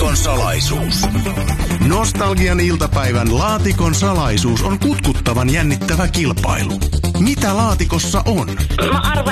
Laatikon salaisuus. Nostalgian iltapäivän Laatikon salaisuus on kutkuttavan jännittävä kilpailu. Mitä laatikossa on? Mä arvan,